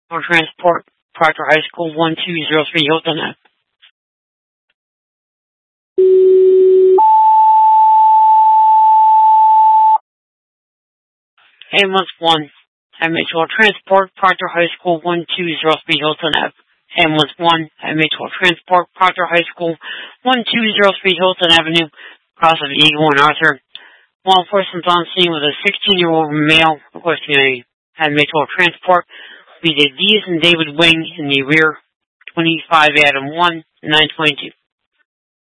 or transport, Proctor High School, 1203 Hilton Ave. Ambulance 1, Mutual Transport, Proctor High School, 1203 Hilton Ave. Ambulance 1, Mutual Transport, Proctor High School, 1203 Hilton Avenue, across of Eagle and Arthur. Law enforcement on scene with a 16-year-old male requesting a mutual transport. We did these and David Wing in the rear, 25 Adam 1, 922.